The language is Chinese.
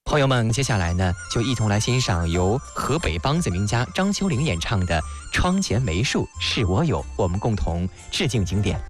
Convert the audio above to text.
朋友们，接下来呢，就一同来欣赏由河北梆子名家张秋玲演唱的《窗前梅树是我有》，我们共同致敬经典。